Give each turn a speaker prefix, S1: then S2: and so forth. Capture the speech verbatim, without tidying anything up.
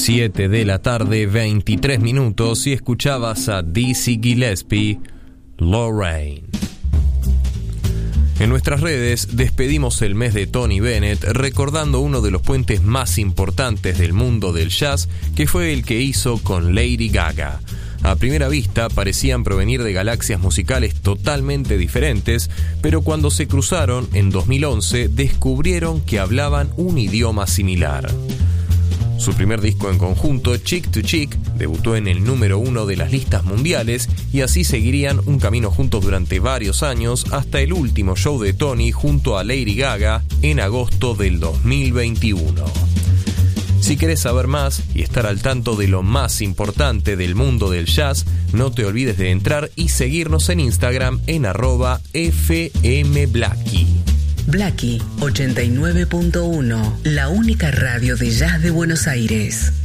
S1: siete de la tarde, veintitrés minutos, y escuchabas a Dizzy Gillespie, Lorraine. En nuestras redes despedimos el mes de Tony Bennett recordando uno de los puentes más importantes del mundo del jazz, que fue el que hizo con Lady Gaga. A primera vista parecían provenir de galaxias musicales totalmente diferentes, pero cuando se cruzaron en dos mil once descubrieron que hablaban un idioma similar. Su primer disco en conjunto, Chick to Chick, debutó en el número uno de las listas mundiales y así seguirían un camino juntos durante varios años hasta el último show de Tony junto a Lady Gaga en agosto del dos mil veintiuno. Si querés saber más y estar al tanto de lo más importante del mundo del jazz, no te olvides de entrar y seguirnos en Instagram en arroba fmblackie.
S2: Blackie ochenta y nueve punto uno, la única radio de jazz de Buenos Aires.